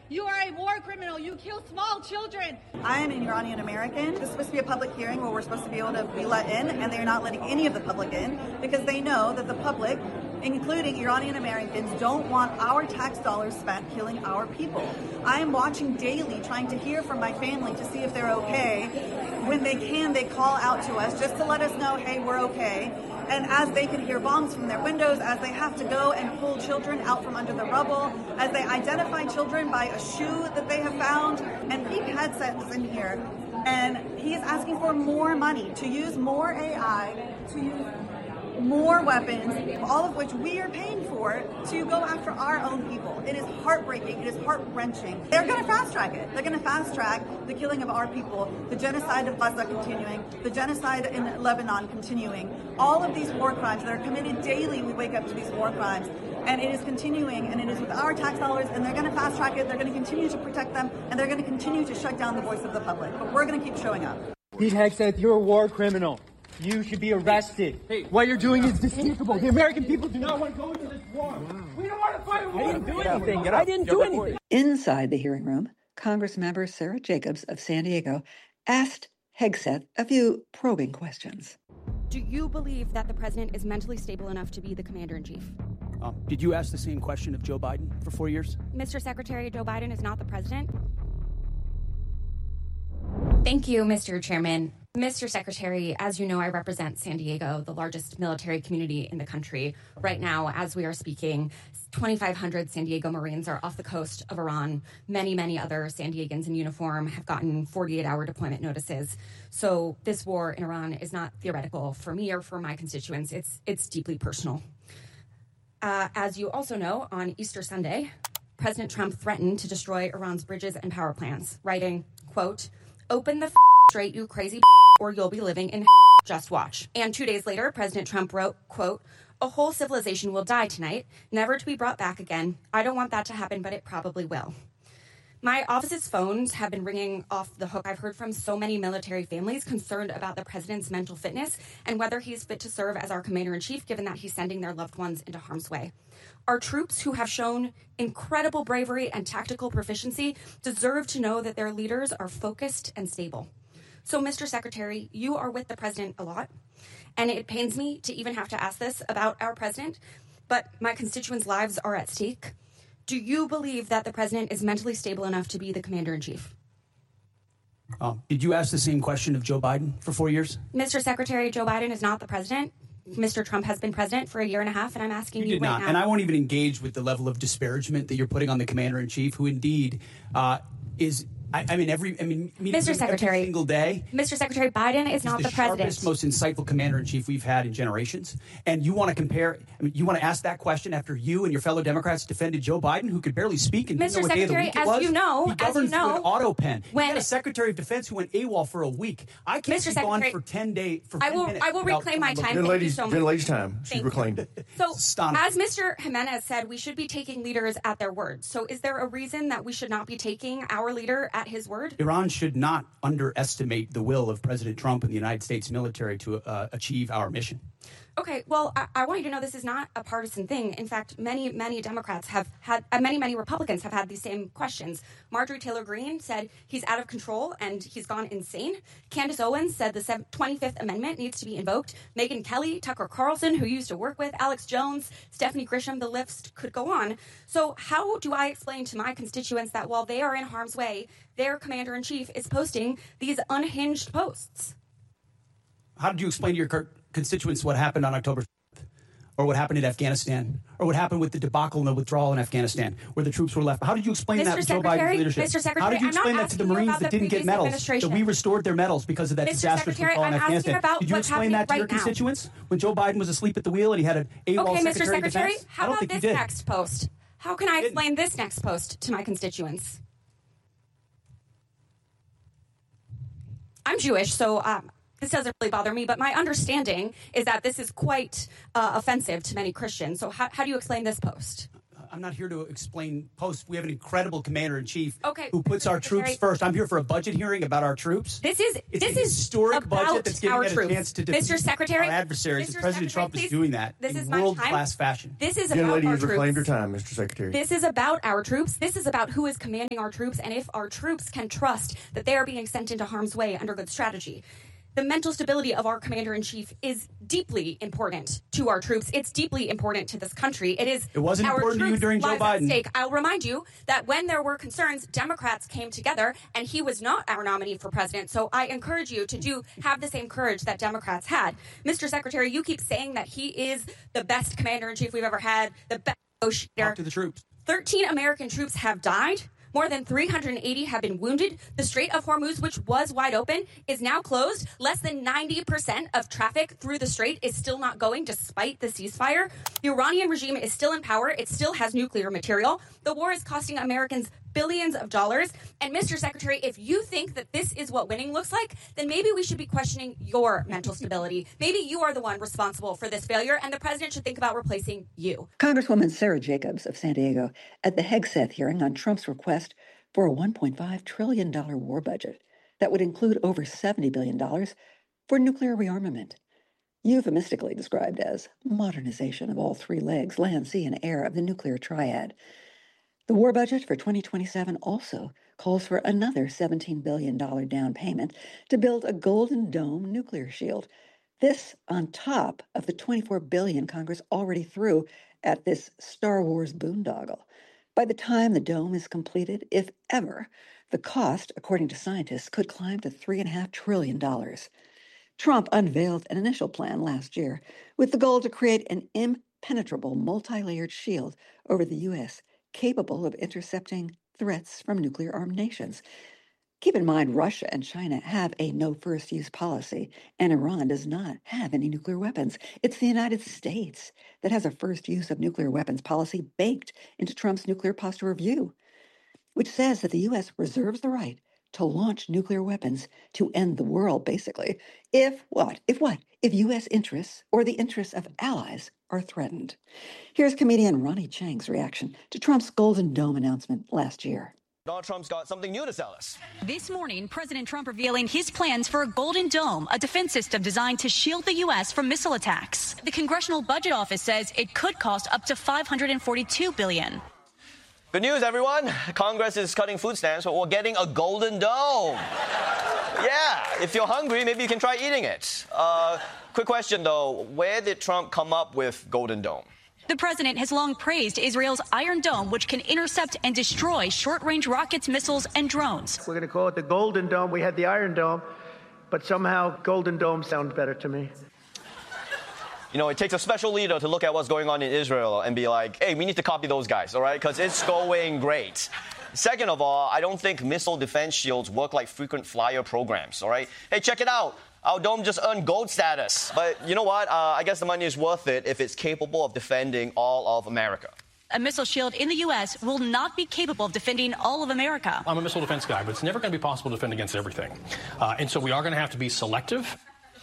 You are a war criminal. You kill small children. I am an Iranian American. This is supposed to be a public hearing where we're supposed to be able to be let in, and they're not letting any of the public in because they know that the public, including Iranian Americans, don't want our tax dollars spent killing our people. I am watching daily, trying to hear from my family to see if they're okay. When they can, they call out to us just to let us know, hey, we're okay. And as they can hear bombs from their windows, as they have to go and pull children out from under the rubble, as they identify children by a shoe that they have found, and Pete Hegseth's in here, and he is asking for more money, to use more AI, to use more weapons, all of which we are paying for, to go after our own people. It is heartbreaking. It is heart-wrenching. They're going to fast-track it. They're going to fast-track the killing of our people, the genocide of Gaza continuing, the genocide in Lebanon continuing. All of these war crimes that are committed daily, we wake up to these war crimes, and it is continuing, and it is with our tax dollars, and they're going to fast-track it. They're going to continue to protect them, and they're going to continue to shut down the voice of the public. But we're going to keep showing up. Pete Hegseth, you're a war criminal. You should be arrested. Hey, what you're doing is despicable. The American people do not want to go into this war. We don't want to fight a war. I didn't do anything. I didn't do anything. Inside the hearing room, Congressmember Sarah Jacobs of San Diego asked Hegseth a few probing questions. Do you believe that the president is mentally stable enough to be the commander-in-chief? Did you ask the same question of Joe Biden for 4 years? Mr. Secretary, Joe Biden is not the president. Thank you, Mr. Chairman. Mr. Secretary, as you know, I represent San Diego, the largest military community in the country. Right now, as we are speaking, 2,500 San Diego Marines are off the coast of Iran. Many, many other San Diegans in uniform have gotten 48-hour deployment notices. So this war in Iran is not theoretical for me or for my constituents. It's deeply personal. As you also know, on Easter Sunday, President Trump threatened to destroy Iran's bridges and power plants, writing, quote, "Open the straight, you crazy or you'll be living in just watch." And 2 days later, President Trump wrote, quote, "A whole civilization will die tonight, never to be brought back again. I don't want that to happen, but it probably will." My office's phones have been ringing off the hook. I've heard from so many military families concerned about the president's mental fitness and whether he's fit to serve as our commander-in-chief, given that he's sending their loved ones into harm's way. Our troops, who have shown incredible bravery and tactical proficiency, deserve to know that their leaders are focused and stable. So, Mr. Secretary, you are with the president a lot, and it pains me to even have to ask this about our president, but my constituents' lives are at stake. Do you believe that the president is mentally stable enough to be the commander-in-chief? Did you ask the same question of Joe Biden for 4 years? Mr. Secretary, Joe Biden is not the president. Mr. Trump has been president for a year and a half, and I'm asking you right now. And I won't even engage with the level of disparagement that you're putting on the commander-in-chief, who indeed is... Mr. Secretary, every single day. Mr. Secretary, Biden is not the president. He's the sharpest, most insightful commander-in-chief we've had in generations. And you want to compare, you want to ask that question after you and your fellow Democrats defended Joe Biden, who could barely speak and didn't know what day of the week it was? As you know, he governed through an auto pen. He had a Secretary of Defense who went AWOL for a week. I can't be gone for 10 days. I will reclaim my time. Genlady's time. She reclaimed it. So, as Mr. Jimenez said, we should be taking leaders at their word. So is there a reason that we should not be taking our leader at his word? Iran should not underestimate the will of President Trump and the United States military to achieve our mission. Okay, well, I want you to know this is not a partisan thing. In fact, many Democrats have had, many Republicans have had these same questions. Marjorie Taylor Greene said he's out of control and he's gone insane. Candace Owens said the 25th Amendment needs to be invoked. Megyn Kelly, Tucker Carlson, who used to work with, Alex Jones, Stephanie Grisham, the list could go on. So how do I explain to my constituents that while they are in harm's way, their commander-in-chief is posting these unhinged posts? How did you explain to your constituents what happened on October 7th, or what happened in Afghanistan, or what happened with the debacle and the withdrawal in Afghanistan, where the troops were left? How did you explain that with Joe Biden's leadership? Mr. Secretary, how did you explain that to the Marines that didn't get medals, that we restored their medals because of that disastrous withdrawal in Afghanistan? Did you explain that to your constituents when Joe Biden was asleep at the wheel and he had an AWOL Secretary of Defense? How about this next post? How can I explain this next post to my constituents? I'm Jewish, so this doesn't really bother me, but my understanding is that this is quite offensive to many Christians. So how do you explain this post? I'm not here to explain posts. We have an incredible commander-in-chief who puts Mr. our troops first. I'm here for a budget hearing about our troops. This is a historic budget that's giving us a chance to defeat Mr. Secretary, our adversaries. Mr. President Trump is doing that in world-class fashion. This is Young about lady, our you've troops. reclaimed your time, Mr. Secretary. This is about our troops. This is about who is commanding our troops and if our troops can trust that they are being sent into harm's way under good strategy. The mental stability of our commander-in-chief is deeply important to our troops. It's deeply important to this country. It wasn't our important to you troops' during Joe lives at Biden. stake. I'll remind you that when there were concerns, Democrats came together, and he was not our nominee for president. So I encourage you to have the same courage that Democrats had. Mr. Secretary, you keep saying that he is the best commander-in-chief we've ever had, the best negotiator. Talk to the troops. 13 American troops have died. More than 380 have been wounded. The Strait of Hormuz, which was wide open, is now closed. Less than 90% of traffic through the strait is still not going despite the ceasefire. The Iranian regime is still in power. It still has nuclear material. The war is costing Americans billions of dollars. And Mr. Secretary, if you think that this is what winning looks like, then maybe we should be questioning your mental stability. Maybe you are the one responsible for this failure, and the president should think about replacing you. Congresswoman Sarah Jacobs of San Diego at the Hegseth hearing on Trump's request for a $1.5 trillion war budget that would include over $70 billion for nuclear rearmament, euphemistically described as modernization of all three legs, land, sea, and air of the nuclear triad. The war budget for 2027 also calls for another $17 billion down payment to build a Golden Dome nuclear shield. This on top of the $24 billion Congress already threw at this Star Wars boondoggle. By the time the dome is completed, if ever, the cost, according to scientists, could climb to $3.5 trillion. Trump unveiled an initial plan last year with the goal to create an impenetrable multi-layered shield over the U.S., capable of intercepting threats from nuclear-armed nations. Keep in mind, Russia and China have a no-first-use policy, and Iran does not have any nuclear weapons. It's the United States that has a first-use of nuclear weapons policy baked into Trump's nuclear posture review, which says that the U.S. reserves the right to launch nuclear weapons to end the world, basically, if U.S. interests or the interests of allies are threatened. Here's comedian Ronnie Chang's reaction to Trump's Golden Dome announcement last year. Donald Trump's got something new to sell us. This morning, President Trump revealing his plans for a Golden Dome, a defense system designed to shield the U.S. from missile attacks. The Congressional Budget Office says it could cost up to $542 billion. Good news, everyone. Congress is cutting food stamps, but we're getting a Golden Dome. Yeah, if you're hungry, maybe you can try eating it. Quick question, though. Where did Trump come up with Golden Dome? The president has long praised Israel's Iron Dome, which can intercept and destroy short-range rockets, missiles, and drones. We're going to call it the Golden Dome. We had the Iron Dome, but somehow Golden Dome sounds better to me. You know, it takes a special leader to look at what's going on in Israel and be like, hey, we need to copy those guys, all right? Because it's going great. Second of all, I don't think missile defense shields work like frequent flyer programs, all right? Hey, check it out. Our dome just earned gold status. But you know what? I guess the money is worth it if it's capable of defending all of America. A missile shield in the U.S. will not be capable of defending all of America. I'm a missile defense guy, but it's never going to be possible to defend against everything. And so we are going to have to be selective.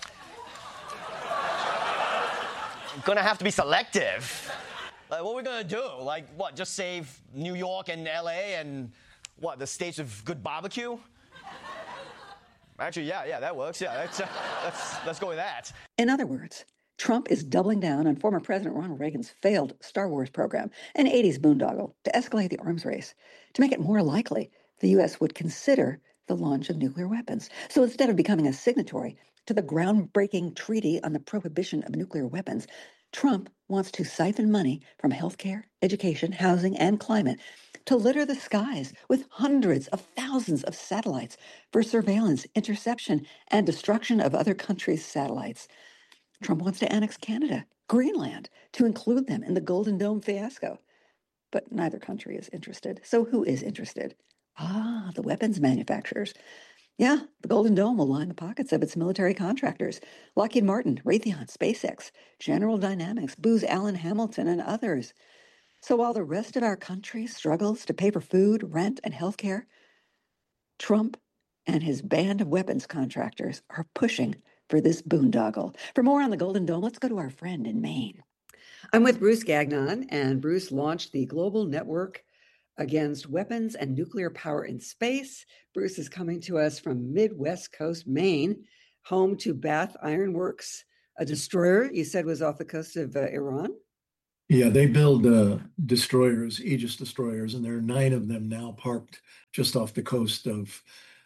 Gonna have to be selective. Like, what are we gonna do? Like, what? Just save New York and L.A. and what? The states of good barbecue? Actually, yeah, that works. Yeah, let's go with that. In other words, Trump is doubling down on former President Ronald Reagan's failed Star Wars program, an 80s boondoggle, to escalate the arms race, to make it more likely the U.S. would consider the launch of nuclear weapons. So instead of becoming a signatory to the groundbreaking treaty on the prohibition of nuclear weapons, Trump wants to siphon money from healthcare, education, housing, and climate to litter the skies with hundreds of thousands of satellites for surveillance, interception, and destruction of other countries' satellites. Trump wants to annex Canada, Greenland, to include them in the Golden Dome fiasco. But neither country is interested. So who is interested? The weapons manufacturers. Yeah, the Golden Dome will line the pockets of its military contractors. Lockheed Martin, Raytheon, SpaceX, General Dynamics, Booz Allen Hamilton, and others. So while the rest of our country struggles to pay for food, rent, and health care, Trump and his band of weapons contractors are pushing for this boondoggle. For more on the Golden Dome, let's go to our friend in Maine. I'm with Bruce Gagnon, and Bruce launched the Global Network Against Weapons and Nuclear Power in Space. Bruce is coming to us from Midwest Coast, Maine, home to Bath Iron Works, a destroyer you said was off the coast of Iran. Yeah, they build destroyers, Aegis destroyers, and there are 9 of them now parked just off the coast of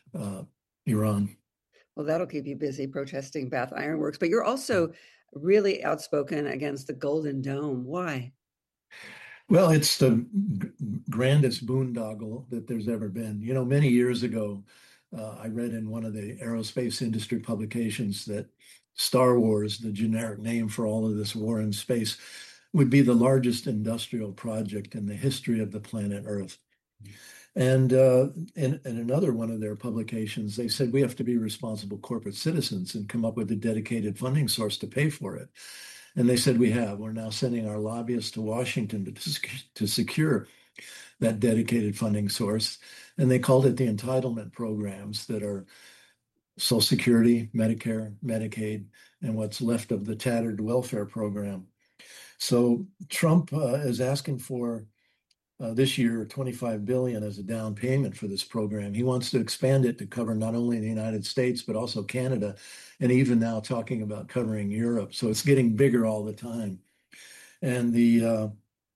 Iran. Well, that'll keep you busy protesting Bath Iron Works, but you're also really outspoken against the Golden Dome. Why? Well, it's the grandest boondoggle that there's ever been. You know, many years ago, I read in one of the aerospace industry publications that Star Wars, the generic name for all of this war in space, would be the largest industrial project in the history of the planet Earth. And in another one of their publications, they said we have to be responsible corporate citizens and come up with a dedicated funding source to pay for it. And they said we have. We're now sending our lobbyists to Washington to secure that dedicated funding source. And they called it the entitlement programs that are Social Security, Medicare, Medicaid, and what's left of the tattered welfare program. So Trump is asking for this year $25 billion as a down payment for this program. He wants to expand it to cover not only the United States, but also Canada, and even now talking about covering Europe. So it's getting bigger all the time. And the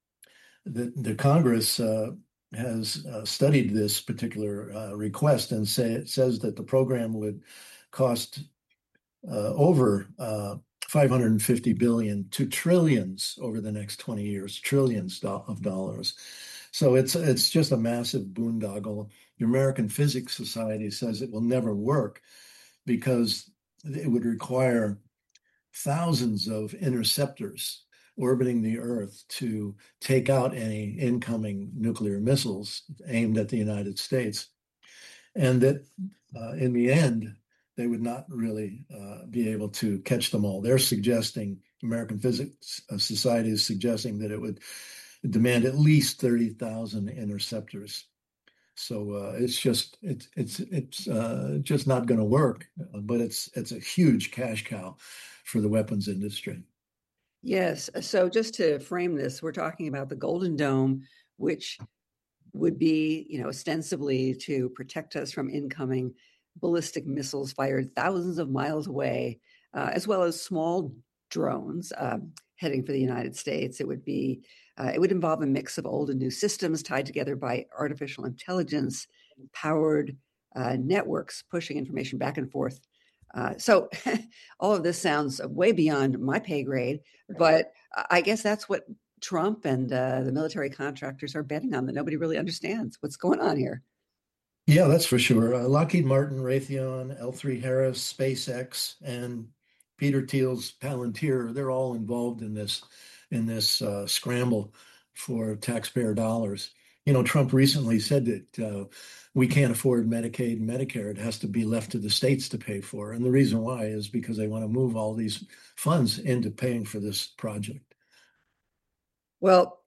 Congress has studied this particular request and it says that the program would cost over $550 billion to trillions over the next 20 years, trillions of dollars. So it's just a massive boondoggle. The American Physics Society says it will never work because it would require thousands of interceptors orbiting the Earth to take out any incoming nuclear missiles aimed at the United States. And that in the end, they would not really be able to catch them all. They're suggesting, American Physics Society is suggesting that it would demand at least 30,000 interceptors. So it's just not going to work. But it's a huge cash cow for the weapons industry. Yes. So just to frame this, we're talking about the Golden Dome, which would be, ostensibly to protect us from incoming ballistic missiles fired thousands of miles away, as well as small drones heading for the United States. It would involve a mix of old and new systems tied together by artificial intelligence, powered networks pushing information back and forth. So all of this sounds way beyond my pay grade, but I guess that's what Trump and the military contractors are betting on, that nobody really understands what's going on here. Yeah, that's for sure. Lockheed Martin, Raytheon, L3Harris, SpaceX, and Peter Thiel's Palantir, they're all involved in this scramble for taxpayer dollars. Trump recently said that we can't afford Medicaid and Medicare. It has to be left to the states to pay for. And the reason why is because they want to move all these funds into paying for this project. Well,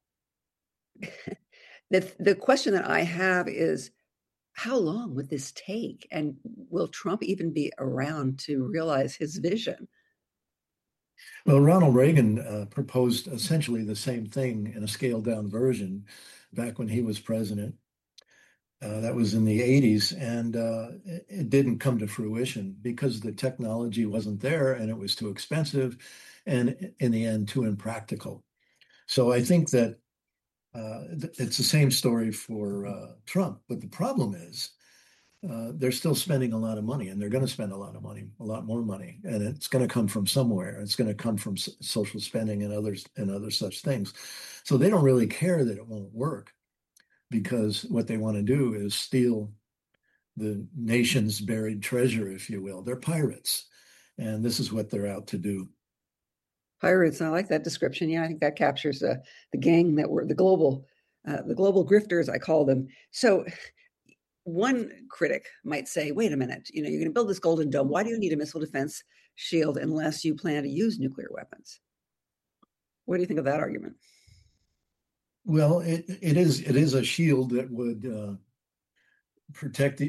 the question that I have is, how long would this take? And will Trump even be around to realize his vision? Well, Ronald Reagan proposed essentially the same thing in a scaled down version back when he was president. That was in the 80s, and it didn't come to fruition because the technology wasn't there and it was too expensive and in the end too impractical. So I think that it's the same story for Trump, but the problem is they're still spending a lot of money, and they're going to spend a lot of money, a lot more money, and it's going to come from somewhere. It's going to come from social spending and other such things. So they don't really care that it won't work, because what they want to do is steal the nation's buried treasure, if you will. They're pirates, and this is what they're out to do. Pirates, I like that description. Yeah, I think that captures the gang that were the global grifters, I call them. So one critic might say, wait a minute, you're going to build this Golden Dome. Why do you need a missile defense shield unless you plan to use nuclear weapons? What do you think of that argument? Well, it is a shield that would protect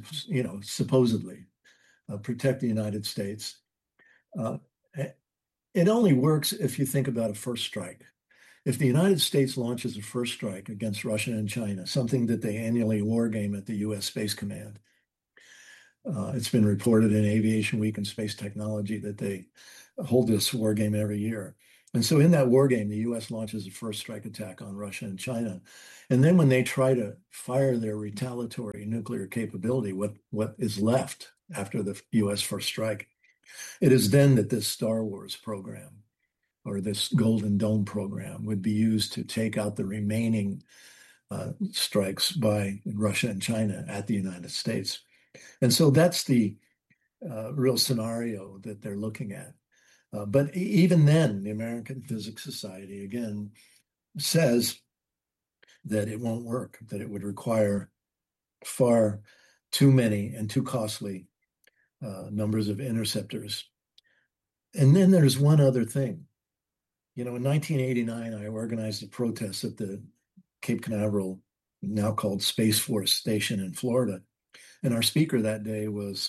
supposedly protect the United States. It only works if you think about a first strike. If the United States launches a first strike against Russia and China, something that they annually war game at the U.S. Space Command, it's been reported in Aviation Week and Space Technology that they hold this war game every year. And so in that war game, the U.S. launches a first strike attack on Russia and China. And then when they try to fire their retaliatory nuclear capability, what is left after the U.S. first strike, it is then that this Star Wars program or this Golden Dome program would be used to take out the remaining strikes by Russia and China at the United States. And so that's the real scenario that they're looking at. But even then, the American Physics Society, again, says that it won't work, that it would require far too many and too costly numbers of interceptors. And then there's one other thing. You know, in 1989, I organized a protest at the Cape Canaveral, now called Space Force Station in Florida. And our speaker that day was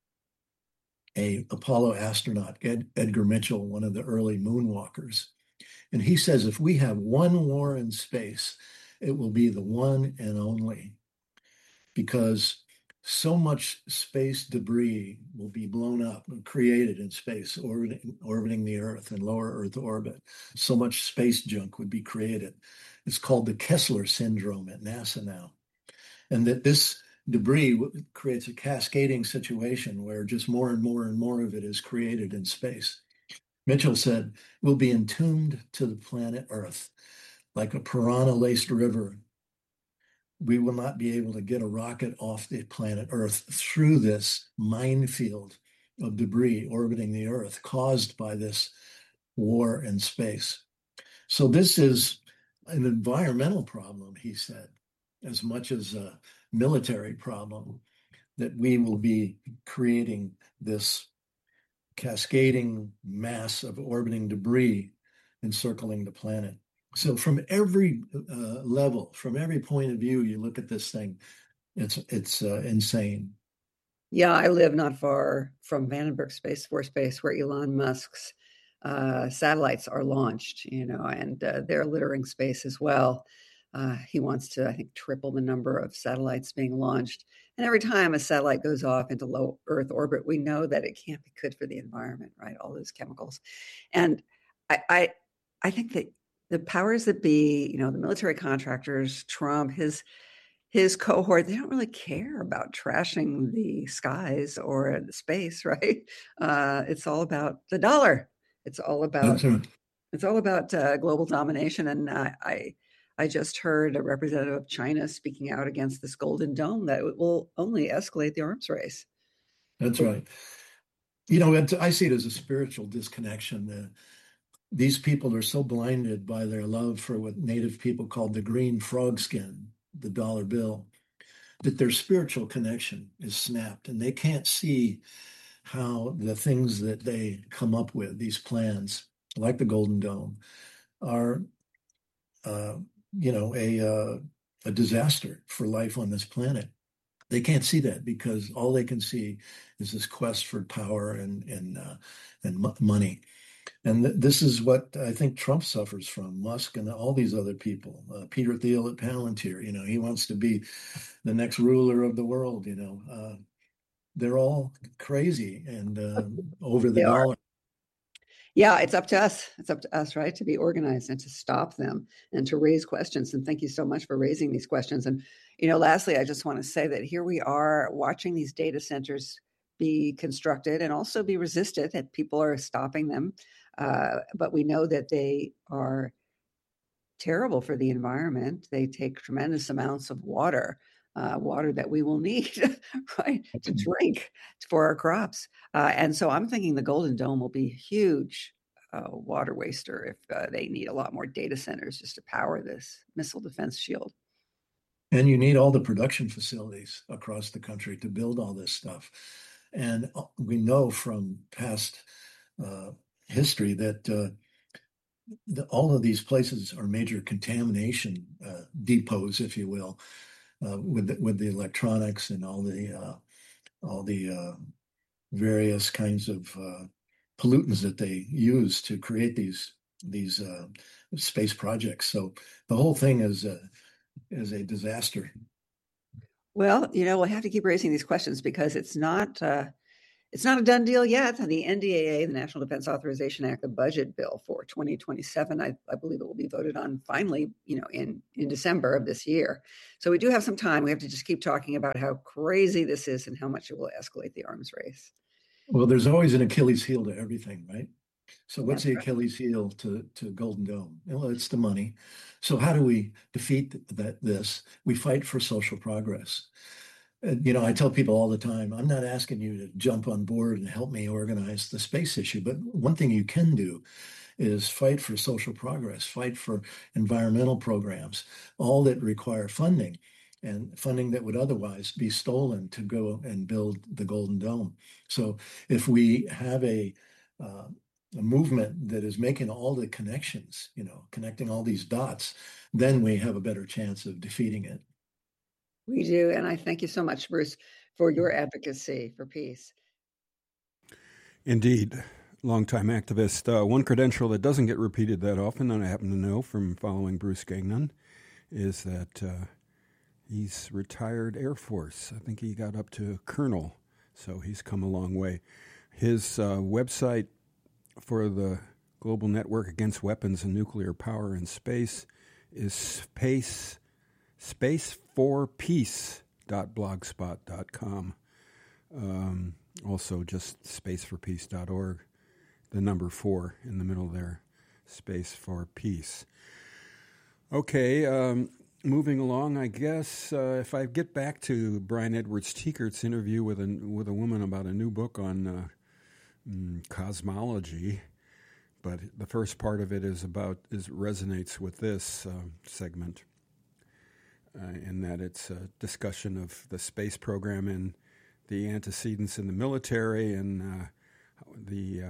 a Apollo astronaut, Edgar Mitchell, one of the early moonwalkers. And he says, if we have one war in space, it will be the one and only, because so much space debris will be blown up and created in space, orbiting the Earth and lower Earth orbit. So much space junk would be created. It's called the Kessler syndrome at NASA now. And that this debris creates a cascading situation where just more and more and more of it is created in space. Mitchell said, we'll be entombed to the planet Earth like a piranha-laced river. We will not be able to get a rocket off the planet Earth through this minefield of debris orbiting the Earth caused by this war in space. So this is an environmental problem, he said, as much as a military problem, that we will be creating this cascading mass of orbiting debris encircling the planet. So from every level, from every point of view, you look at this thing, it's insane. Yeah, I live not far from Vandenberg Space Force Base, where Elon Musk's satellites are launched, you know, and they're littering space as well. He wants to, I think, triple the number of satellites being launched. And every time a satellite goes off into low Earth orbit, we know that it can't be good for the environment, right? All those chemicals. And I think that the powers that be, you know, the military contractors, Trump, his cohort, they don't really care about trashing the skies or the space, right? It's all about the dollar. It's all about global domination. And I just heard a representative of China speaking out against this Golden Dome that it will only escalate the arms race. That's right. You know, I see it as a spiritual disconnection. These people are so blinded by their love for what native people called the green frog skin, the dollar bill, that their spiritual connection is snapped, and they can't see how the things that they come up with, these plans, like the Golden Dome, are a disaster for life on this planet. They can't see that because all they can see is this quest for power and money. And this is what I think Trump suffers from, Musk and all these other people. Peter Thiel at Palantir, you know, he wants to be the next ruler of the world, you know. They're all crazy and over the dollar. Yeah, it's up to us. It's up to us, right, to be organized and to stop them and to raise questions. And thank you so much for raising these questions. And, you know, lastly, I just want to say that here we are watching these data centers be constructed and also be resisted, that people are stopping them. But we know that they are terrible for the environment. They take tremendous amounts of water that we will need, right, to drink for our crops. And so I'm thinking the Golden Dome will be a huge water waster if they need a lot more data centers just to power this missile defense shield. And you need all the production facilities across the country to build all this stuff. And we know from past history that all of these places are major contamination depots, if you will, with the electronics and all the various kinds of pollutants that they use to create these space projects. So the whole thing is a disaster. Well, we'll have to keep raising these questions because it's not a done deal yet. The NDAA, the National Defense Authorization Act, the budget bill for 2027, I believe it will be voted on finally, in December of this year. So we do have some time. We have to just keep talking about how crazy this is and how much it will escalate the arms race. Well, there's always an Achilles heel to everything, right? So what's the Achilles heel to Golden Dome? Well, it's the money. So how do we defeat this? We fight for social progress. I tell people all the time, I'm not asking you to jump on board and help me organize the space issue, but one thing you can do is fight for social progress, fight for environmental programs, all that require funding, and funding that would otherwise be stolen to go and build the Golden Dome. So if we have a movement that is making all the connections, connecting all these dots, then we have a better chance of defeating it. We do. And I thank you so much, Bruce, for your advocacy for peace. Indeed. Longtime activist. One credential that doesn't get repeated that often, and I happen to know from following Bruce Gagnon, is that he's retired Air Force. I think he got up to colonel, so he's come a long way. His website for the Global Network Against Weapons and Nuclear Power in Space is spaceforpeace.blogspot.com. Also just spaceforpeace.org, the number 4 in the middle there, Space for Peace. Okay, moving along, I guess, if I get back to Brian Edwards Tiekert's interview with a woman about a new book on cosmology, but the first part of it resonates with this segment, in that it's a discussion of the space program and the antecedents in the military and the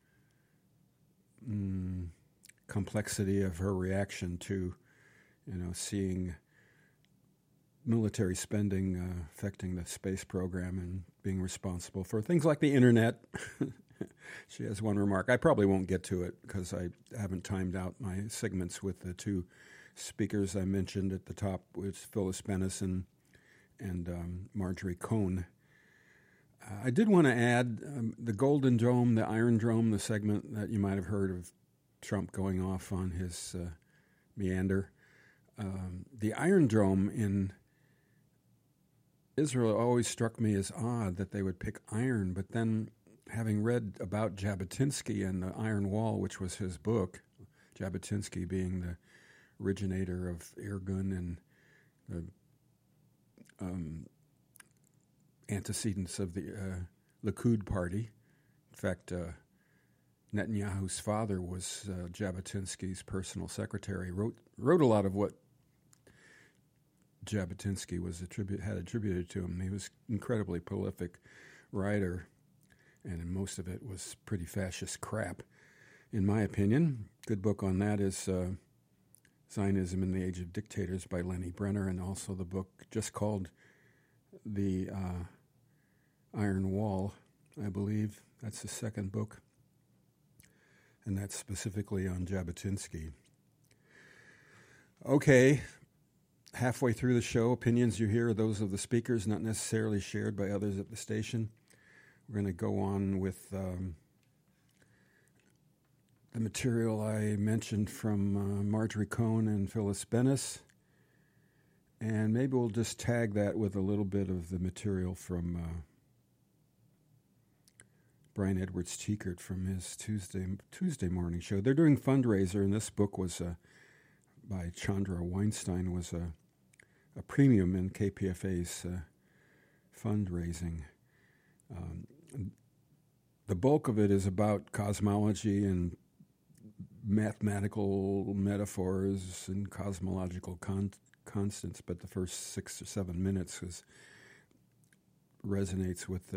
complexity of her reaction to, seeing military spending affecting the space program and being responsible for things like the internet. She has one remark. I probably won't get to it because I haven't timed out my segments with the two speakers I mentioned at the top, with Phyllis Bennis and Marjorie Cohn. I did want to add the Golden Dome, the Iron Dome, the segment that you might have heard of Trump going off on his meander. The Iron Dome in Israel always struck me as odd that they would pick iron, but then having read about Jabotinsky and the Iron Wall, which was his book, Jabotinsky being the originator of Irgun and the antecedents of the Likud party. In fact, Netanyahu's father was Jabotinsky's personal secretary. Wrote a lot of what Jabotinsky had attributed to him. He was an incredibly prolific writer, and most of it was pretty fascist crap, in my opinion. Good book on that is Zionism in the Age of Dictators by Lenny Brenner, and also the book just called The Iron Wall, I believe. That's the second book, and that's specifically on Jabotinsky. Okay, halfway through the show, opinions you hear are those of the speakers, not necessarily shared by others at the station. We're going to go on with the material I mentioned from Marjorie Cohn and Phyllis Bennis, and maybe we'll just tag that with a little bit of the material from Brian Edwards Tiekert from his Tuesday morning show. They're doing fundraiser, and this book was by Chandra Weinstein, was a premium in KPFA's fundraising. The bulk of it is about cosmology and mathematical metaphors and cosmological constants, but the first 6 or 7 minutes resonates with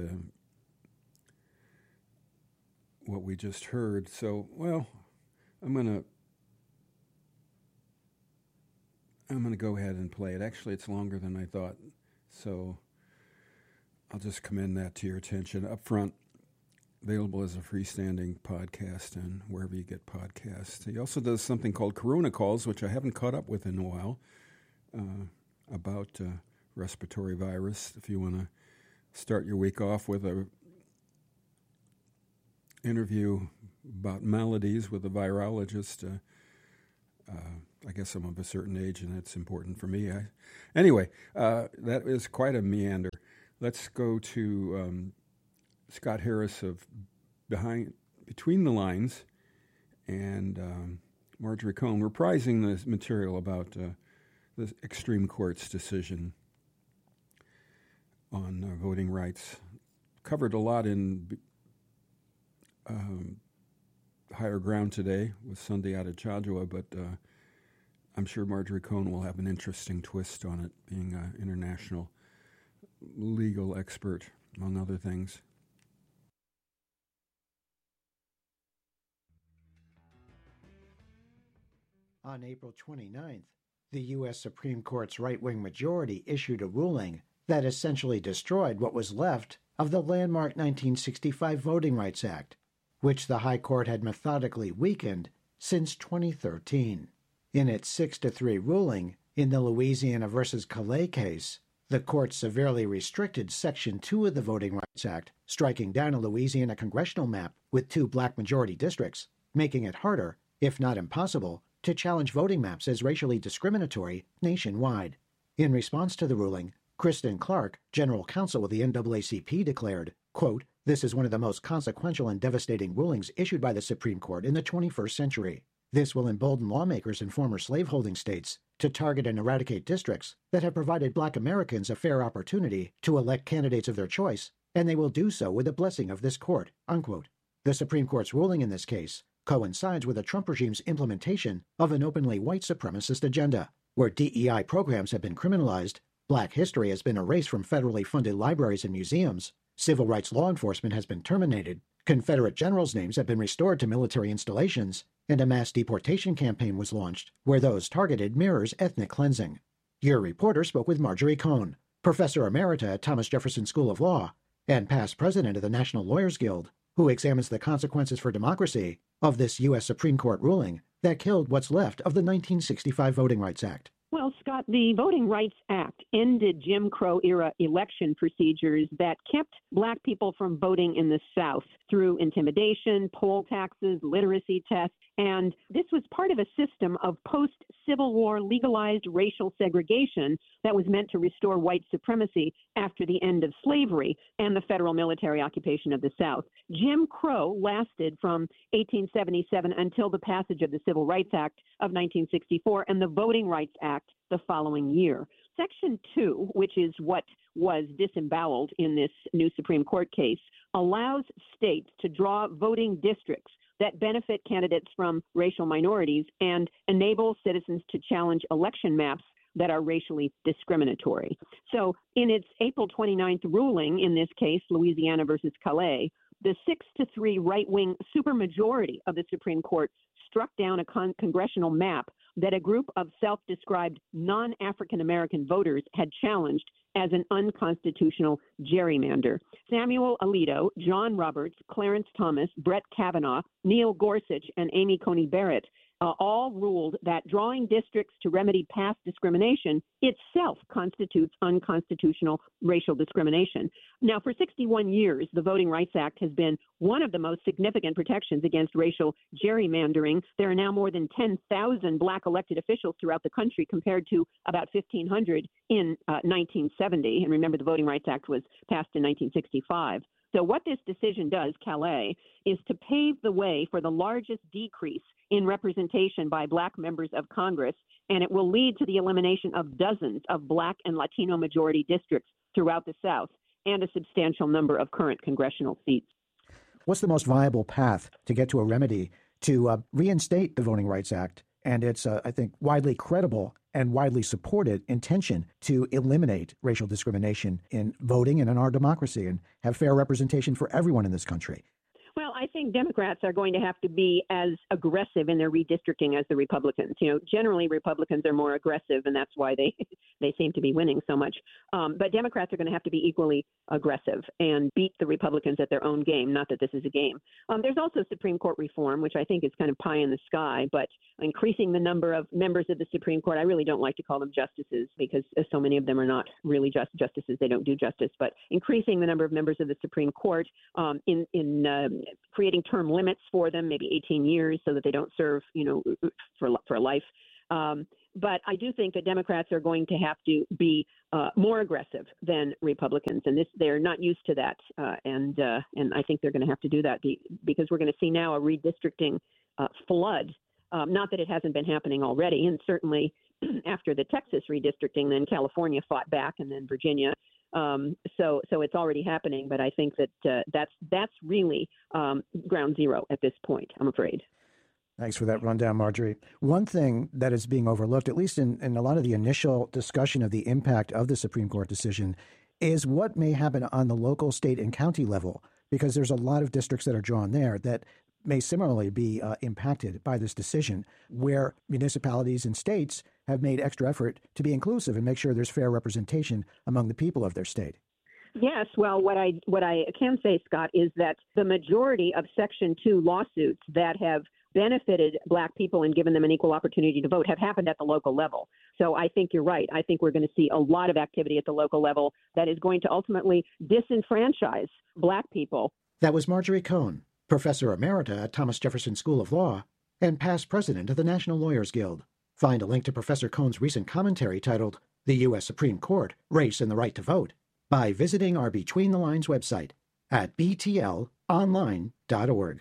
what we just heard. So, well, I'm gonna go ahead and play it. Actually, it's longer than I thought, so I'll just commend that to your attention. Up front, available as a freestanding podcast and wherever you get podcasts. He also does something called Corona Calls, which I haven't caught up with in a while, about respiratory virus. If you want to start your week off with a interview about maladies with a virologist, I guess I'm of a certain age and it's important for me. Anyway, that is quite a meander. Let's go to Scott Harris of Between the Lines and Marjorie Cohn reprising the material about the Extreme Court's decision on voting rights. Covered a lot in Higher Ground today with Sunday Adechadua, but I'm sure Marjorie Cohn will have an interesting twist on it, being an international legal expert, among other things. On April 29th, the U.S. Supreme Court's right-wing majority issued a ruling that essentially destroyed what was left of the landmark 1965 Voting Rights Act, which the High Court had methodically weakened since 2013. In its 6-3 ruling in the Louisiana v. Calais case, the court severely restricted Section 2 of the Voting Rights Act, striking down a Louisiana congressional map with 2 black majority districts, making it harder, if not impossible, to challenge voting maps as racially discriminatory nationwide. In response to the ruling, Kristen Clark, general counsel of the NAACP, declared, quote, "This is one of the most consequential and devastating rulings issued by the Supreme Court in the 21st century. This will embolden lawmakers in former slaveholding states to target and eradicate districts that have provided black Americans a fair opportunity to elect candidates of their choice, and they will do so with the blessing of this court," unquote. The Supreme Court's ruling in this case coincides with the Trump regime's implementation of an openly white supremacist agenda, where DEI programs have been criminalized, black history has been erased from federally funded libraries and museums, civil rights law enforcement has been terminated, Confederate generals' names have been restored to military installations, and a mass deportation campaign was launched, where those targeted mirrors ethnic cleansing. Your reporter spoke with Marjorie Cohn, professor emerita at Thomas Jefferson School of Law, and past president of the National Lawyers Guild, who examines the consequences for democracy of this U.S. Supreme Court ruling that killed what's left of the 1965 Voting Rights Act. Well, Scott, the Voting Rights Act ended Jim Crow-era election procedures that kept black people from voting in the South through intimidation, poll taxes, literacy tests, and this was part of a system of post-Civil War legalized racial segregation that was meant to restore white supremacy after the end of slavery and the federal military occupation of the South. Jim Crow lasted from 1877 until the passage of the Civil Rights Act of 1964 and the Voting Rights Act the following year. Section 2, which is what was disemboweled in this new Supreme Court case, allows states to draw voting districts that benefit candidates from racial minorities and enable citizens to challenge election maps that are racially discriminatory. So in its April 29th ruling in this case, Louisiana versus Calais, the 6-3 right-wing supermajority of the Supreme Court struck down a congressional map that a group of self-described non-African American voters had challenged as an unconstitutional gerrymander. Samuel Alito, John Roberts, Clarence Thomas, Brett Kavanaugh, Neil Gorsuch, and Amy Coney Barrett all ruled that drawing districts to remedy past discrimination itself constitutes unconstitutional racial discrimination. Now, for 61 years, the Voting Rights Act has been one of the most significant protections against racial gerrymandering. There are now more than 10,000 black elected officials throughout the country compared to about 1,500 in 1970. And remember, the Voting Rights Act was passed in 1965. So what this decision does, Calais, is to pave the way for the largest decrease in representation by black members of Congress, and it will lead to the elimination of dozens of black and Latino majority districts throughout the South and a substantial number of current congressional seats. What's the most viable path to get to a remedy to reinstate the Voting Rights Act and its, I think, widely credible and widely supported intention to eliminate racial discrimination in voting and in our democracy and have fair representation for everyone in this country? Well, I think Democrats are going to have to be as aggressive in their redistricting as the Republicans. Generally Republicans are more aggressive, and that's why they seem to be winning so much. But Democrats are going to have to be equally aggressive and beat the Republicans at their own game, not that this is a game. There's also Supreme Court reform, which I think is kind of pie in the sky, but increasing the number of members of the Supreme Court, I really don't like to call them justices because so many of them are not really justices. They don't do justice, but increasing the number of members of the Supreme Court in creating term limits for them, maybe 18 years, so that they don't serve, for life. But I do think that Democrats are going to have to be more aggressive than Republicans, and they're not used to that. And I think they're going to have to do that because we're going to see now a redistricting flood. Not that it hasn't been happening already, and certainly after the Texas redistricting, then California fought back, and then Virginia. So it's already happening, but I think that that's really ground zero at this point, I'm afraid. Thanks for that rundown, Marjorie. One thing that is being overlooked, at least in a lot of the initial discussion of the impact of the Supreme Court decision, is what may happen on the local, state, and county level, because there's a lot of districts that are drawn there that may similarly be impacted by this decision, where municipalities and states have made extra effort to be inclusive and make sure there's fair representation among the people of their state. Yes, well, what I can say, Scott, is that the majority of Section 2 lawsuits that have benefited Black people and given them an equal opportunity to vote have happened at the local level. So I think you're right. I think we're going to see a lot of activity at the local level that is going to ultimately disenfranchise Black people. That was Marjorie Cohn, Professor Emerita at Thomas Jefferson School of Law and past president of the National Lawyers Guild. Find a link to Professor Cohn's recent commentary titled The U.S. Supreme Court, Race and the Right to Vote by visiting our Between the Lines website at btlonline.org.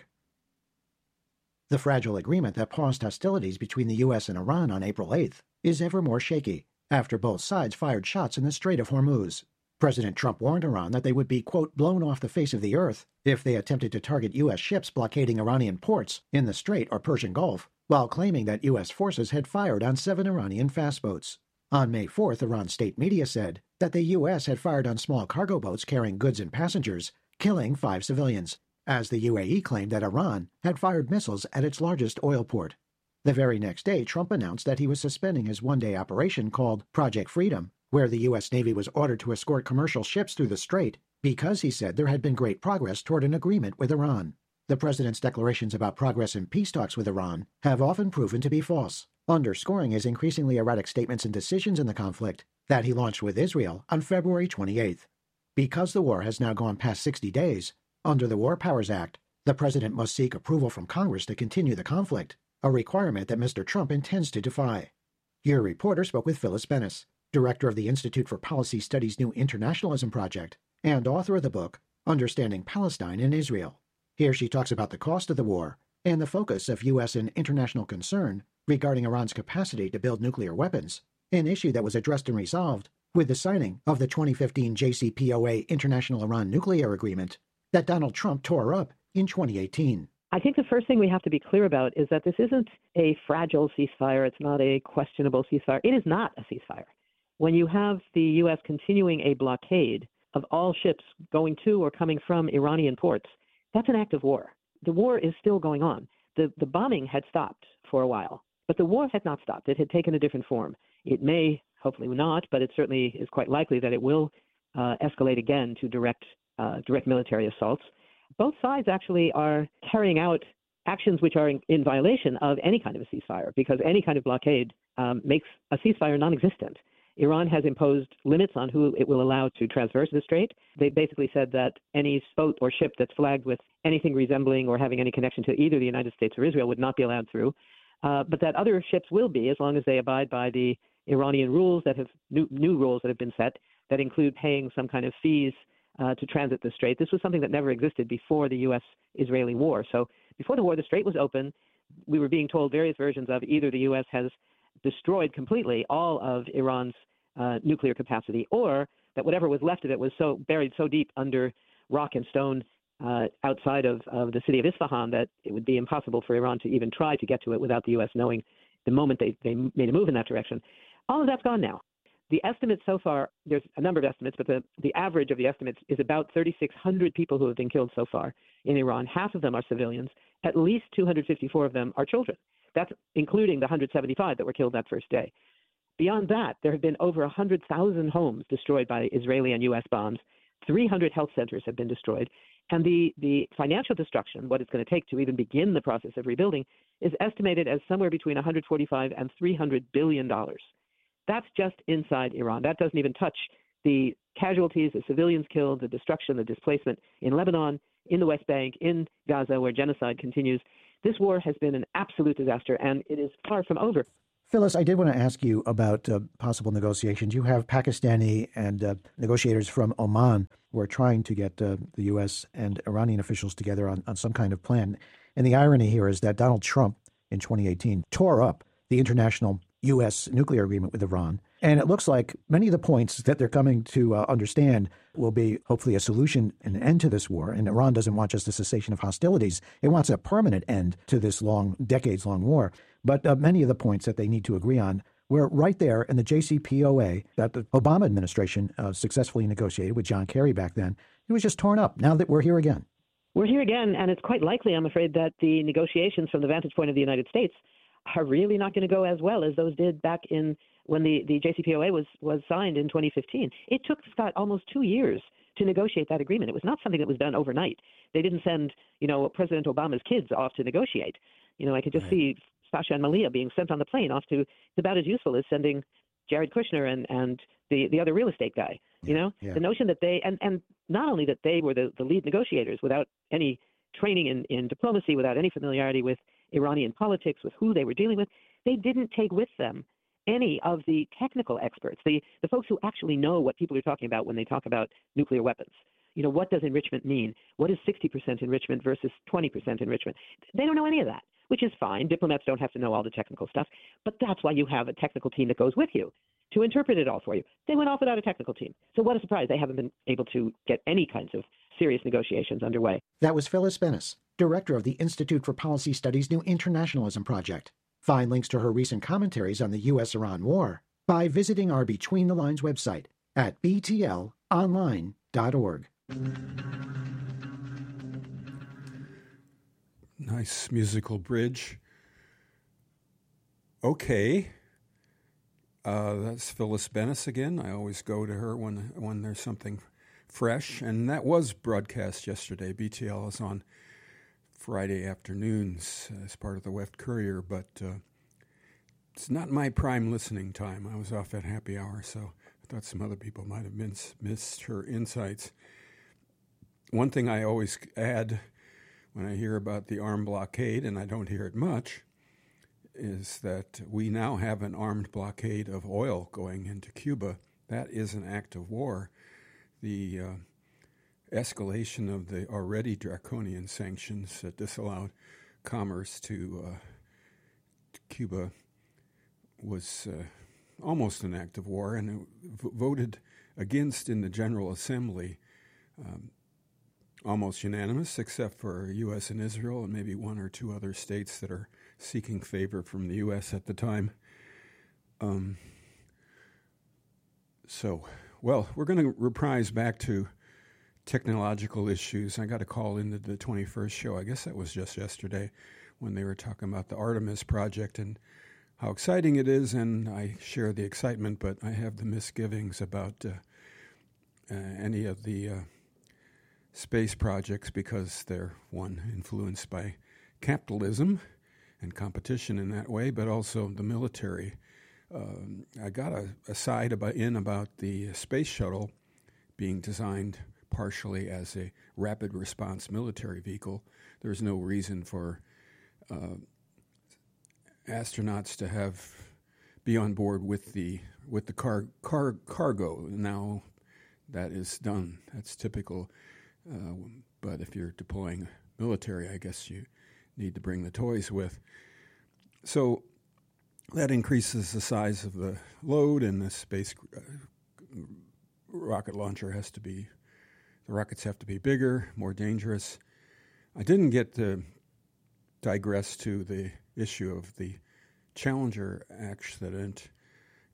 The fragile agreement that paused hostilities between the U.S. and Iran on April 8th is ever more shaky after both sides fired shots in the Strait of Hormuz. President Trump warned Iran that they would be, quote, blown off the face of the earth if they attempted to target U.S. ships blockading Iranian ports in the Strait or Persian Gulf, while claiming that U.S. forces had fired on 7 Iranian fast boats. On May 4th, Iran's state media said that the U.S. had fired on small cargo boats carrying goods and passengers, killing 5 civilians, as the UAE claimed that Iran had fired missiles at its largest oil port. The very next day, Trump announced that he was suspending his one-day operation called Project Freedom, where the U.S. Navy was ordered to escort commercial ships through the strait because, he said, there had been great progress toward an agreement with Iran. The president's declarations about progress in peace talks with Iran have often proven to be false, underscoring his increasingly erratic statements and decisions in the conflict that he launched with Israel on February 28th. Because the war has now gone past 60 days, under the War Powers Act, the president must seek approval from Congress to continue the conflict, a requirement that Mr. Trump intends to defy. Your reporter spoke with Phyllis Bennis, director of the Institute for Policy Studies' New Internationalism Project and author of the book Understanding Palestine and Israel. Here she talks about the cost of the war and the focus of U.S. and international concern regarding Iran's capacity to build nuclear weapons, an issue that was addressed and resolved with the signing of the 2015 JCPOA International Iran Nuclear Agreement that Donald Trump tore up in 2018. I think the first thing we have to be clear about is that this isn't a fragile ceasefire. It's not a questionable ceasefire. It is not a ceasefire. When you have the U.S. continuing a blockade of all ships going to or coming from Iranian ports, that's an act of war. The war is still going on. The bombing had stopped for a while, but the war had not stopped. It had taken a different form. It may, hopefully not, but it certainly is quite likely that it will escalate again to direct military assaults. Both sides actually are carrying out actions which are in violation of any kind of a ceasefire, because any kind of blockade makes a ceasefire non-existent. Iran has imposed limits on who it will allow to traverse the strait. They basically said that any boat or ship that's flagged with anything resembling or having any connection to either the United States or Israel would not be allowed through, but that other ships will be, as long as they abide by the Iranian rules that have new rules that have been set that include paying some kind of fees to transit the strait. This was something that never existed before the U.S.-Israeli war. So before the war, the strait was open. We were being told various versions of either the U.S. has destroyed completely all of Iran's nuclear capacity, or that whatever was left of it was so buried so deep under rock and stone outside of the city of Isfahan that it would be impossible for Iran to even try to get to it without the U.S. knowing the moment they made a move in that direction. All of that's gone now. The estimate so far, there's a number of estimates, but the average of the estimates is about 3,600 people who have been killed so far in Iran. Half of them are civilians. At least 254 of them are children. That's including the 175 that were killed that first day. Beyond that, there have been over 100,000 homes destroyed by Israeli and U.S. bombs. 300 health centers have been destroyed. And the financial destruction, what it's going to take to even begin the process of rebuilding, is estimated as somewhere between 145 and $300 billion. That's just inside Iran. That doesn't even touch the casualties, the civilians killed, the destruction, the displacement in Lebanon, in the West Bank, in Gaza, where genocide continues. This war has been an absolute disaster, and it is far from over. Phyllis, I did want to ask you about possible negotiations. You have Pakistani and negotiators from Oman who are trying to get the U.S. and Iranian officials together on some kind of plan. And the irony here is that Donald Trump in 2018 tore up the international U.S. nuclear agreement with Iran. And it looks like many of the points that they're coming to understand will be hopefully a solution, an end to this war. And Iran doesn't want just a cessation of hostilities. It wants a permanent end to this decades-long war. But many of the points that they need to agree on were right there in the JCPOA that the Obama administration successfully negotiated with John Kerry back then. It was just torn up. Now that we're here again. We're here again, and it's quite likely, I'm afraid, that the negotiations from the vantage point of the United States are really not going to go as well as those did back in when the JCPOA was signed in 2015. It took, Scott, almost 2 years to negotiate that agreement. It was not something that was done overnight. They didn't send, President Obama's kids off to negotiate. I could just see Sasha and Malia being sent on the plane off to, it's about as useful as sending Jared Kushner and the other real estate guy. The notion that they, and not only that they were the lead negotiators without any training in diplomacy, without any familiarity with Iranian politics, with who they were dealing with, they didn't take with them any of the technical experts, the folks who actually know what people are talking about when they talk about nuclear weapons. What does enrichment mean? What is 60% enrichment versus 20% enrichment? They don't know any of that, which is fine. Diplomats don't have to know all the technical stuff, but that's why you have a technical team that goes with you to interpret it all for you. They went off without a technical team. So what a surprise. They haven't been able to get any kinds of serious negotiations underway. That was Phyllis Bennis, director of the Institute for Policy Studies' New Internationalism Project. Find links to her recent commentaries on the U.S.-Iran war by visiting our Between the Lines website at btlonline.org. Nice musical bridge. Okay. That's Phyllis Bennis again. I always go to her when there's something fresh. And that was broadcast yesterday. BTL is on Friday afternoons as part of the Weft Courier, but it's not my prime listening time. I was off at happy hour, so I thought some other people might have missed her insights. One thing I always add when I hear about the armed blockade, and I don't hear it much, is that we now have an armed blockade of oil going into Cuba. That is an act of war. The escalation of the already draconian sanctions that disallowed commerce to Cuba was almost an act of war, and it voted against in the General Assembly, almost unanimous, except for U.S. and Israel and maybe one or two other states that are seeking favor from the U.S. at the time. We're going to reprise back to technological issues. I got a call into the 21st show. I guess that was just yesterday when they were talking about the Artemis project and how exciting it is, and I share the excitement, but I have the misgivings about any of the space projects because they're, one, influenced by capitalism and competition in that way, but also the military. I got a side about the space shuttle being designed partially as a rapid response military vehicle. There's no reason for astronauts to be on board with the cargo. Now that is done. That's typical. But if you're deploying military, I guess you need to bring the toys with. So that increases the size of the load, and the space rocket launcher the rockets have to be bigger, more dangerous. I didn't get to digress to the issue of the Challenger accident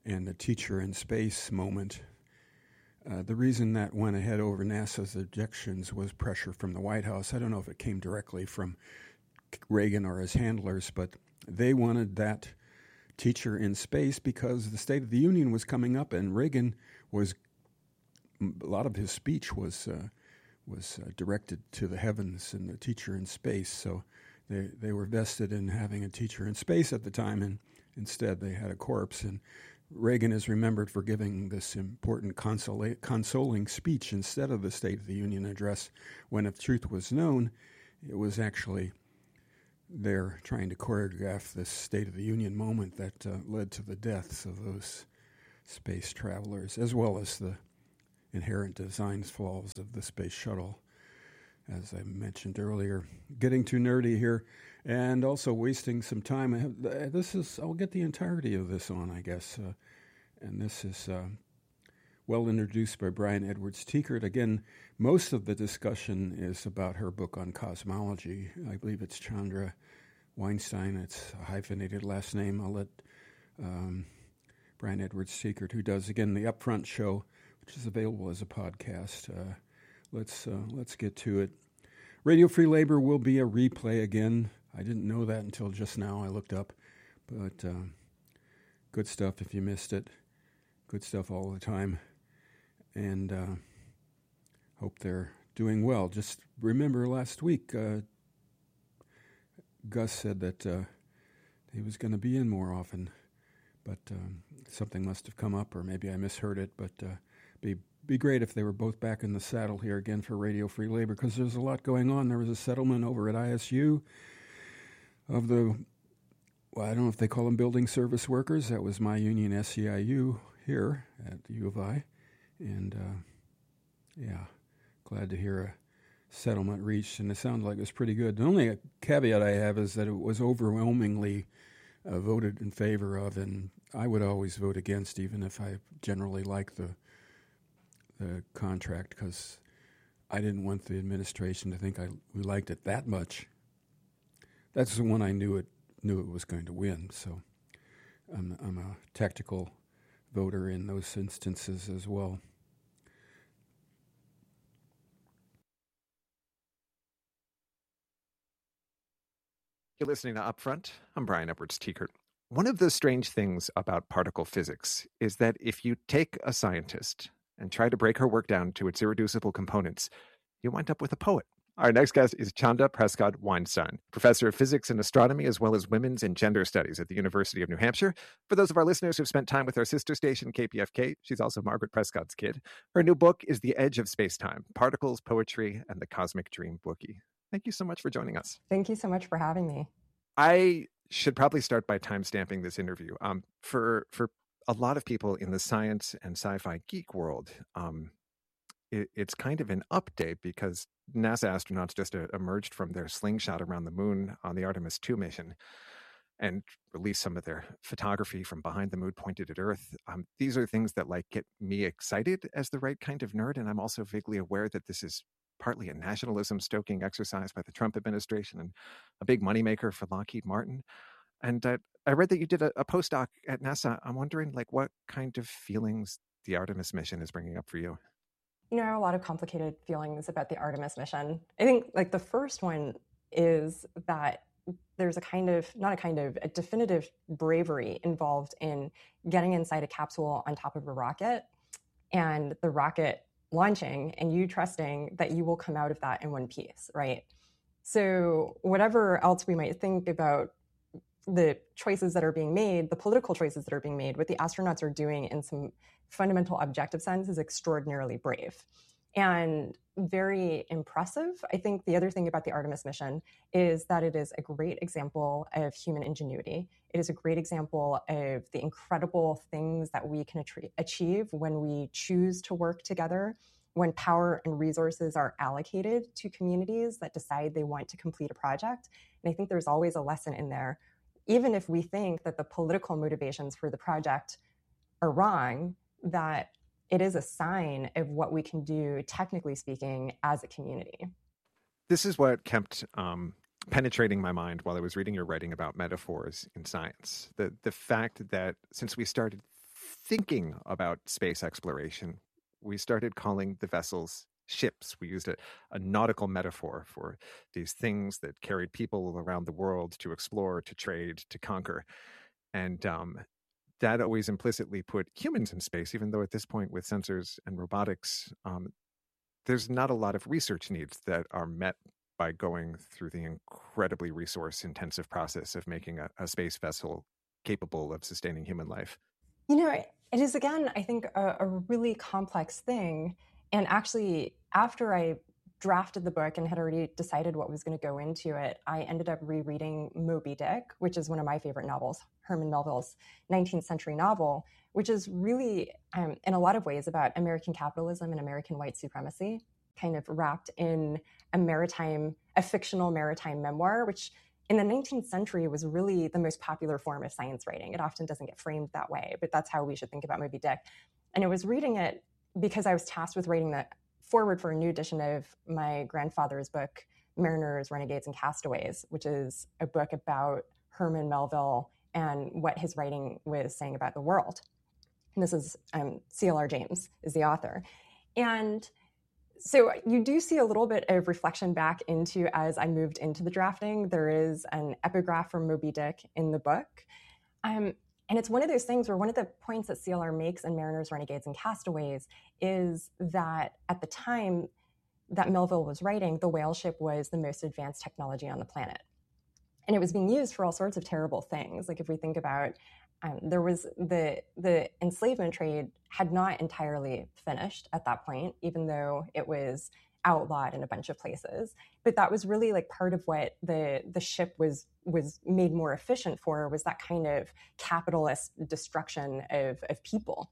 and the teacher in space moment. The reason that went ahead over NASA's objections was pressure from the White House. I don't know if it came directly from Reagan or his handlers, but they wanted that teacher in space because the State of the Union was coming up, and Reagan was, a lot of his speech was directed to the heavens and the teacher in space. So they were vested in having a teacher in space at the time, and instead they had a corpse. And Reagan is remembered for giving this important consoling speech instead of the State of the Union address, when if truth was known, it was actually there trying to choreograph this State of the Union moment that led to the deaths of those space travelers, as well as the inherent design flaws of the space shuttle, as I mentioned earlier. Getting too nerdy here, and also wasting some time. I'll get the entirety of this on, I guess, and this is well introduced by Brian Edwards Tiekert. Again, most of the discussion is about her book on cosmology. I believe it's Chandra Weinstein. It's a hyphenated last name. I'll let Brian Edwards Tiekert, who does, again, the Upfront show, which is available as a podcast. Let's get to it. Radio Free Labor will be a replay again. I didn't know that until just now. I looked up, but good stuff if you missed it. Good stuff all the time, and hope they're doing well. Just remember last week, Gus said that he was going to be in more often, but something must have come up, or maybe I misheard it, but be great if they were both back in the saddle here again for Radio Free Labor, because there's a lot going on. There was a settlement over at ISU of the, well, I don't know if they call them building service workers. That was my union, SEIU, here at U of I. And, yeah, glad to hear a settlement reached, and it sounded like it was pretty good. The only caveat I have is that it was overwhelmingly voted in favor of, and I would always vote against, even if I generally like the contract, because I didn't want the administration to think we liked it that much. That's the one I knew it was going to win. So I'm a tactical voter in those instances as well. You're listening to Upfront. I'm Brian Edwards Tiekert. One of the strange things about particle physics is that if you take a scientist and try to break her work down to its irreducible components, you wind up with a poet. Our next guest is Chanda Prescott Weinstein, professor of physics and astronomy, as well as women's and gender studies at the University of New Hampshire. For those of our listeners who've spent time with our sister station, KPFK, she's also Margaret Prescott's kid. Her new book is The Edge of Spacetime, Particles, Poetry, and the Cosmic Dream Boogie. Thank you so much for joining us. Thank you so much for having me. I should probably start by timestamping this interview. For a lot of people in the science and sci-fi geek world, it's kind of an update because NASA astronauts just emerged from their slingshot around the moon on the Artemis II mission and released some of their photography from behind the moon pointed at Earth. These are things that get me excited as the right kind of nerd, and I'm also vaguely aware that this is partly a nationalism-stoking exercise by the Trump administration and a big moneymaker for Lockheed Martin. And I read that you did a postdoc at NASA. I'm wondering, what kind of feelings the Artemis mission is bringing up for you? I have a lot of complicated feelings about the Artemis mission. I think, the first one is that there's a definitive bravery involved in getting inside a capsule on top of a rocket and the rocket launching and you trusting that you will come out of that in one piece, right? So whatever else we might think about the choices that are being made, the political choices that are being made, what the astronauts are doing in some fundamental objective sense is extraordinarily brave and very impressive. I think the other thing about the Artemis mission is that it is a great example of human ingenuity. It is a great example of the incredible things that we can achieve when we choose to work together, when power and resources are allocated to communities that decide they want to complete a project. And I think there's always a lesson in there, even if we think that the political motivations for the project are wrong, that it is a sign of what we can do, technically speaking, as a community. This is what kept penetrating my mind while I was reading your writing about metaphors in science. The fact that since we started thinking about space exploration, we started calling the vessels ships. We used a nautical metaphor for these things that carried people around the world to explore, to trade, to conquer. And that always implicitly put humans in space, even though at this point with sensors and robotics, there's not a lot of research needs that are met by going through the incredibly resource-intensive process of making a space vessel capable of sustaining human life. You know, it is, again, I think, a really complex thing. And actually, after I drafted the book and had already decided what was going to go into it, I ended up rereading Moby Dick, which is one of my favorite novels, Herman Melville's 19th century novel, which is really, in a lot of ways, about American capitalism and American white supremacy, kind of wrapped in a fictional maritime memoir, which in the 19th century was really the most popular form of science writing. It often doesn't get framed that way, but that's how we should think about Moby Dick. And I was reading it because I was tasked with writing the forward for a new edition of my grandfather's book, Mariners, Renegades, and Castaways, which is a book about Herman Melville and what his writing was saying about the world. And this is C.L.R. James is the author. And so you do see a little bit of reflection back into, as I moved into the drafting, there is an epigraph from Moby Dick in the book. And it's one of those things where one of the points that CLR makes in Mariners, Renegades, and Castaways is that at the time that Melville was writing, the whale ship was the most advanced technology on the planet. And it was being used for all sorts of terrible things. Like if we think about, there was the enslavement trade had not entirely finished at that point, even though it was outlawed in a bunch of places. But that was really like part of what the ship was made more efficient for, was that kind of capitalist destruction of people,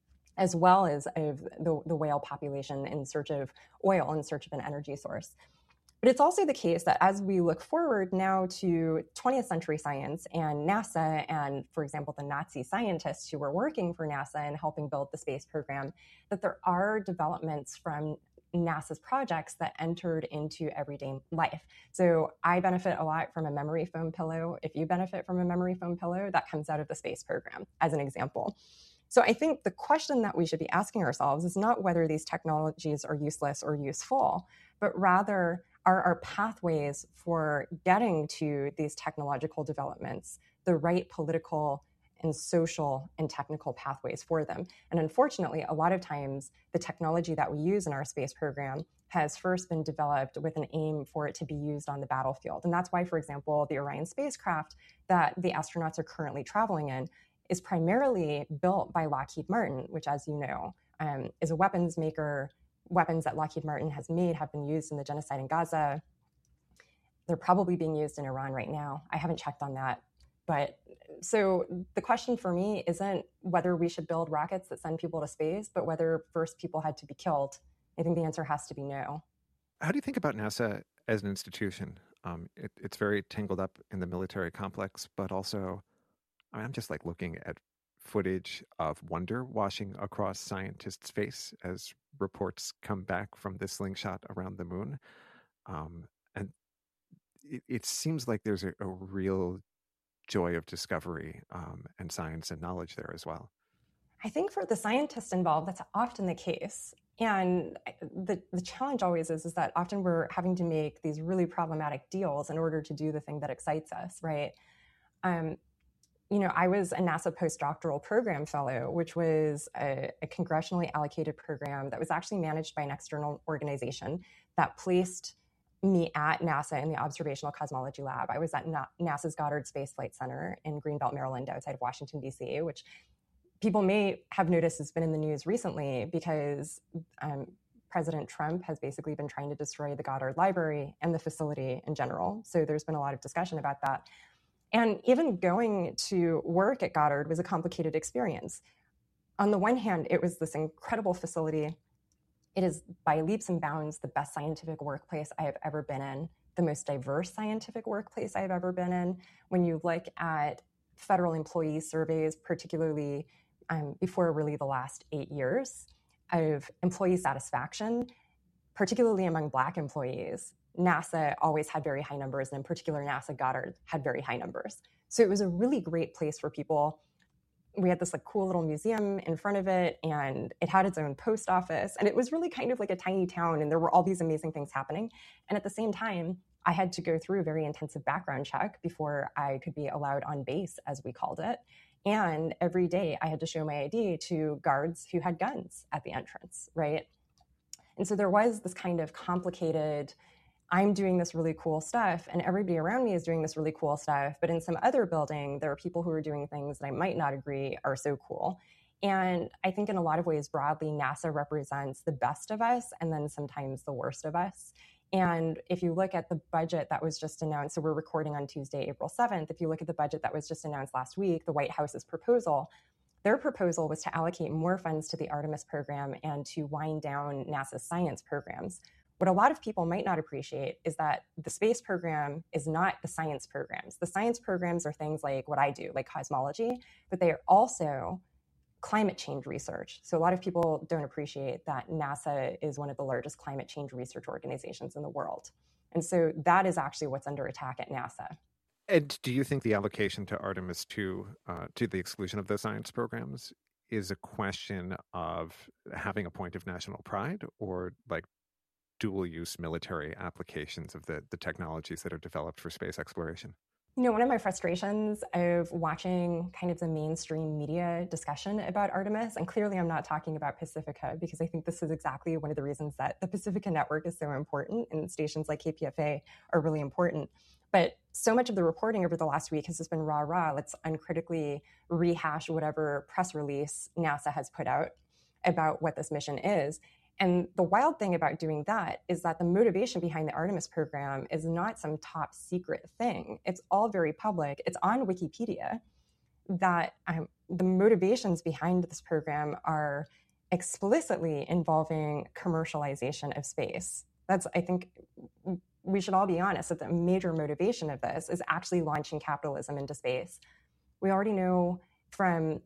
as well as of the whale population in search of oil, in search of an energy source. But it's also the case that as we look forward now to 20th century science and NASA and, for example, the Nazi scientists who were working for NASA and helping build the space program, that there are developments from NASA's projects that entered into everyday life. So I benefit a lot from a memory foam pillow. If you benefit from a memory foam pillow, that comes out of the space program, as an example. So I think the question that we should be asking ourselves is not whether these technologies are useless or useful, but rather, are our pathways for getting to these technological developments the right political and social and technical pathways for them? And unfortunately, a lot of times, the technology that we use in our space program has first been developed with an aim for it to be used on the battlefield. And that's why, for example, the Orion spacecraft that the astronauts are currently traveling in is primarily built by Lockheed Martin, which, as you know, is a weapons maker. Weapons that Lockheed Martin has made have been used in the genocide in Gaza. They're probably being used in Iran right now. I haven't checked on that. But so the question for me isn't whether we should build rockets that send people to space, but whether first people had to be killed. I think the answer has to be no. How do you think about NASA as an institution? It's very tangled up in the military complex, but also, I'm just like looking at footage of wonder washing across scientists' face as reports come back from the slingshot around the moon. And it seems like there's a real joy of discovery and science and knowledge there as well. I think for the scientists involved, that's often the case. And the challenge always is that often we're having to make these really problematic deals in order to do the thing that excites us, right? I was a NASA postdoctoral program fellow, which was a congressionally allocated program that was actually managed by an external organization that placed me at NASA in the Observational Cosmology Lab. I was at NASA's Goddard Space Flight Center in Greenbelt, Maryland, outside of Washington, D.C., which people may have noticed has been in the news recently because President Trump has basically been trying to destroy the Goddard Library and the facility in general. So there's been a lot of discussion about that. And even going to work at Goddard was a complicated experience. On the one hand, it was this incredible facility. It is by leaps and bounds the best scientific workplace I have ever been in, the most diverse scientific workplace I have ever been in. When you look at federal employee surveys, particularly before really the last 8 years of employee satisfaction, particularly among Black employees, NASA always had very high numbers, and in particular, NASA Goddard had very high numbers. So it was a really great place for people we had this like cool little museum in front of it, and it had its own post office, and it was really kind of like a tiny town, and there were all these amazing things happening. And at the same time, I had to go through a very intensive background check before I could be allowed on base, as we called it. And every day I had to show my ID to guards who had guns at the entrance, right? And so there was this kind of complicated, I'm doing this really cool stuff and everybody around me is doing this really cool stuff, but in some other building, there are people who are doing things that I might not agree are so cool. And I think in a lot of ways, broadly, NASA represents the best of us and then sometimes the worst of us. And if you look at the budget that was just announced, so we're recording on Tuesday, April 7th, if you look at the budget that was just announced last week, the White House's proposal, their proposal was to allocate more funds to the Artemis program and to wind down NASA's science programs. What a lot of people might not appreciate is that the space program is not the science programs. The science programs are things like what I do, like cosmology, but they are also climate change research. So a lot of people don't appreciate that NASA is one of the largest climate change research organizations in the world. And so that is actually what's under attack at NASA. And do you think the allocation to Artemis II, to the exclusion of the science programs, is a question of having a point of national pride or like dual-use military applications of the technologies that are developed for space exploration? You know, one of my frustrations of watching kind of the mainstream media discussion about Artemis, and clearly I'm not talking about Pacifica, because I think this is exactly one of the reasons that the Pacifica network is so important and stations like KPFA are really important. But so much of the reporting over the last week has just been rah-rah, let's uncritically rehash whatever press release NASA has put out about what this mission is. And the wild thing about doing that is that the motivation behind the Artemis program is not some top secret thing. It's all very public. It's on Wikipedia that the motivations behind this program are explicitly involving commercialization of space. That's, I think, we should all be honest that the major motivation of this is actually launching capitalism into space. We already know from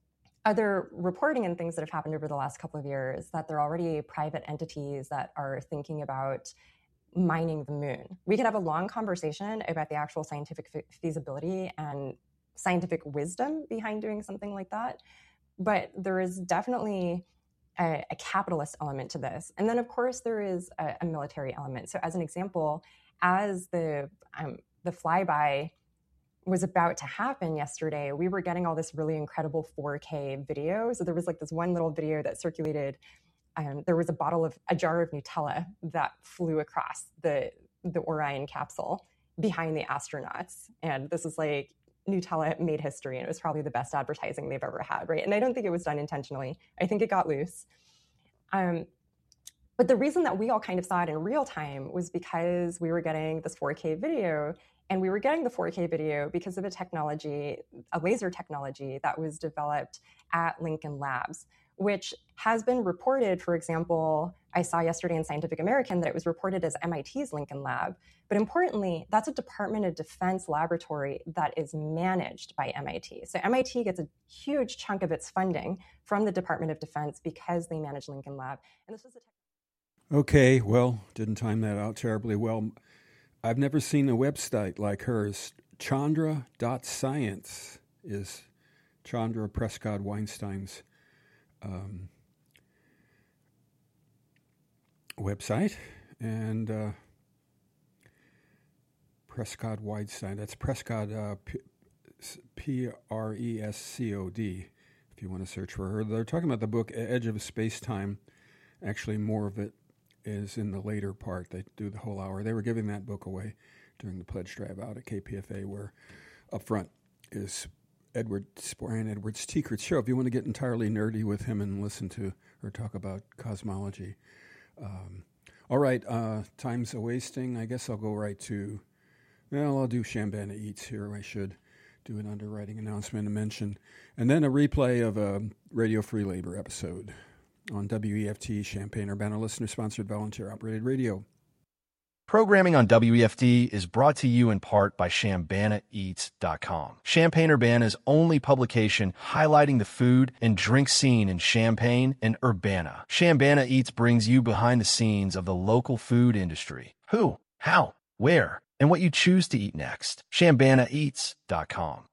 other reporting and things that have happened over the last couple of years that there are already private entities that are thinking about mining the moon. We could have a long conversation about the actual scientific feasibility and scientific wisdom behind doing something like that, but there is definitely a capitalist element to this. And then, of course, there is a military element. So as an example, as the flyby was about to happen yesterday, we were getting all this really incredible 4K video. So there was like this one little video that circulated. There was a jar of Nutella that flew across the Orion capsule behind the astronauts. And this is like, Nutella made history, and it was probably the best advertising they've ever had, right? And I don't think it was done intentionally. I think it got loose. But the reason that we all kind of saw it in real time was because we were getting this 4K video, and we were getting the 4K video because of a laser technology that was developed at Lincoln Labs, which has been reported, for example, I saw yesterday in Scientific American that it was reported as MIT's Lincoln Lab. But importantly, that's a Department of Defense laboratory that is managed by MIT. So MIT gets a huge chunk of its funding from the Department of Defense because they manage Lincoln Lab. And this was Okay, well, didn't time that out terribly well. I've never seen a website like hers. Chandra.science is Chandra Prescott Weinstein's website, and Prescott Weinstein, that's Prescott, P-R-E-S-C-O-D, if you want to search for her. They're talking about the book Edge of Space-Time. Actually, more of it is in the later part. They do the whole hour. They were giving that book away during the pledge drive out at KPFA, where up front is Brian Edwards Tiekert's show. If you want to get entirely nerdy with him and listen to or talk about cosmology. All right, time's a-wasting. I guess I'll go right to, I'll do Shambana Eats here. I should do an underwriting announcement and mention. And then a replay of a Radio Free Labor episode on WEFT, Champaign-Urbana, listener-sponsored, volunteer-operated radio. Programming on WEFT is brought to you in part by ChampagneEats.com, Champaign-Urbana's only publication highlighting the food and drink scene in Champaign and Urbana. Chambana Eats brings you behind the scenes of the local food industry. Who, how, where, and what you choose to eat next. ChampagneEats.com.